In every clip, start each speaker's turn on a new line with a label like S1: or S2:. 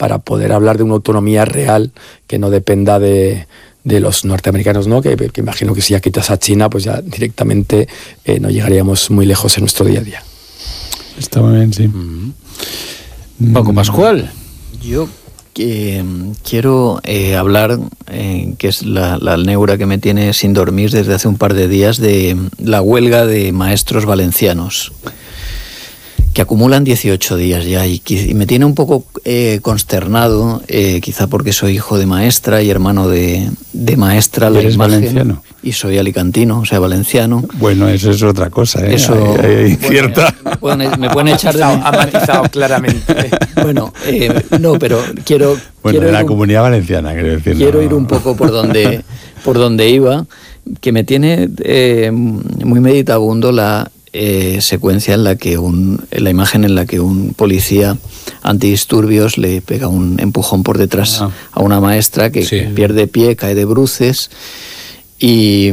S1: para poder hablar de una autonomía real que no dependa de los norteamericanos, ¿no? Que imagino que si ya quitas a China, pues ya directamente no llegaríamos muy lejos en nuestro día a día.
S2: Está muy bien, sí.
S3: Paco Pascual.
S4: Yo quiero hablar, que es la neura que me tiene sin dormir desde hace un par de días, de la huelga de maestros valencianos, que acumulan 18 días ya, y me tiene un poco consternado, quizá porque soy hijo de maestra y hermano de maestra.
S2: ¿Eres valenciano?
S4: Y soy alicantino, o sea, valenciano.
S2: Bueno, eso es otra cosa, ¿eh?
S4: Eso,
S2: hay cierta...
S4: me pueden echar de...
S1: Ha matizado claramente.
S4: Bueno, no, pero quiero...
S2: Bueno,
S4: quiero
S2: de la comunidad valenciana, quiero decir.
S4: Quiero ir un poco por donde iba, que me tiene muy meditabundo la secuencia en la que la imagen en la que un policía antidisturbios le pega un empujón por detrás a una maestra que pierde pie, cae de bruces y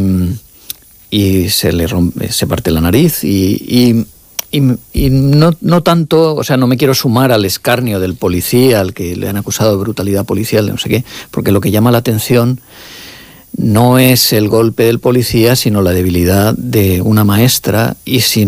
S4: se parte la nariz y no tanto, o sea, no me quiero sumar al escarnio del policía, al que le han acusado de brutalidad policial, no sé qué, porque lo que llama la atención no es el golpe del policía, sino la debilidad de una maestra, y si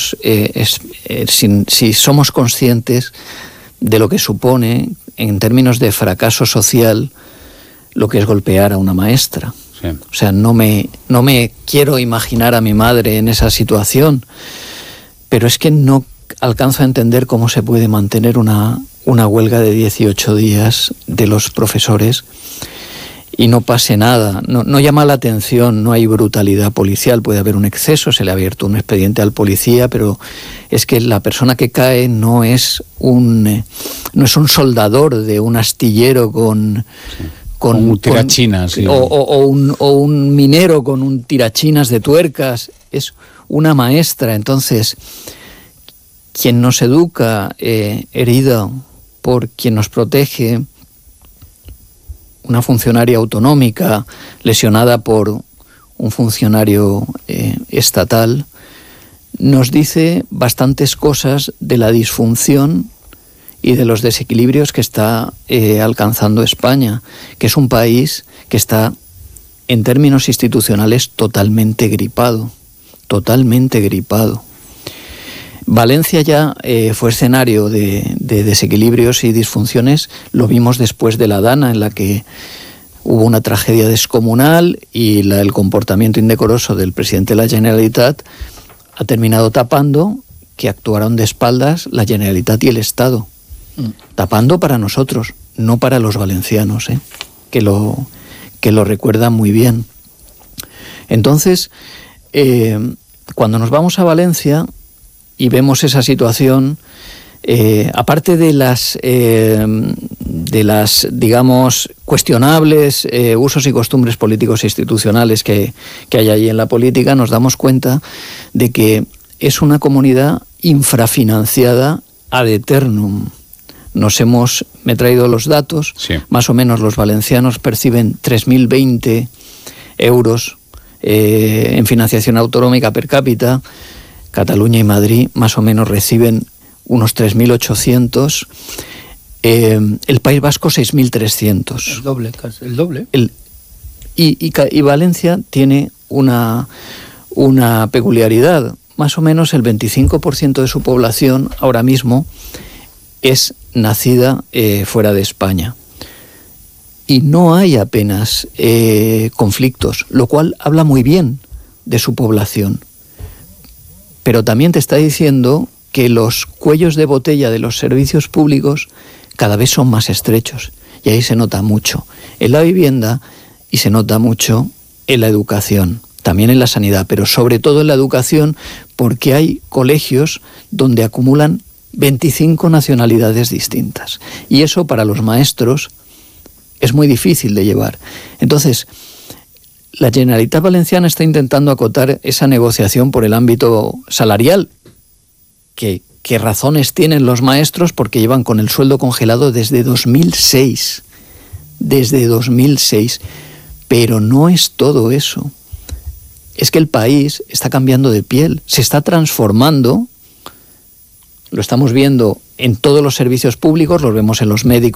S4: si somos conscientes de lo que supone en términos de fracaso social lo que es golpear a una maestra. Sí. O sea, no me quiero imaginar a mi madre en esa situación, pero es que no alcanzo a entender cómo se puede mantener una huelga de 18 días de los profesores y no pase nada, no llama la atención, no hay brutalidad policial, puede haber un exceso, se le ha abierto un expediente al policía, pero es que la persona que cae no es un soldador de un astillero con
S3: un tirachinas.
S4: O un minero con un tirachinas de tuercas, es una maestra. Entonces, quien nos educa, herido por quien nos protege, una funcionaria autonómica lesionada por un funcionario estatal, nos dice bastantes cosas de la disfunción y de los desequilibrios que está alcanzando España, que es un país que está, en términos institucionales, totalmente gripado. Valencia ya fue escenario de desequilibrios y disfunciones, lo vimos después de la Dana, en la que hubo una tragedia descomunal y el comportamiento indecoroso del presidente de la Generalitat ha terminado tapando que actuaron de espaldas la Generalitat y el Estado. Tapando para nosotros, no para los valencianos, que lo recuerdan muy bien. Entonces, cuando nos vamos a Valencia y vemos esa situación, aparte de las digamos, cuestionables usos y costumbres políticos e institucionales que hay allí en la política, nos damos cuenta de que es una comunidad infrafinanciada ad eternum. Me he traído los datos, sí. Más o menos los valencianos perciben 3.020 euros en financiación autonómica per cápita. Cataluña y Madrid más o menos reciben unos 3.800, el País Vasco 6.300.
S3: El doble, casi, el doble.
S4: Y Valencia tiene una peculiaridad, más o menos el 25% de su población ahora mismo es nacida fuera de España. Y no hay apenas conflictos, lo cual habla muy bien de su población. Pero también te está diciendo que los cuellos de botella de los servicios públicos cada vez son más estrechos. Y ahí se nota mucho en la vivienda y se nota mucho en la educación, también en la sanidad, pero sobre todo en la educación, porque hay colegios donde acumulan 25 nacionalidades distintas. Y eso para los maestros es muy difícil de llevar. Entonces, la Generalitat Valenciana está intentando acotar esa negociación por el ámbito salarial. ¿Qué razones tienen los maestros? Porque llevan con el sueldo congelado desde 2006. Desde 2006. Pero no es todo eso. Es que el país está cambiando de piel, se está transformando. Lo estamos viendo en todos los servicios públicos, lo vemos en los médicos,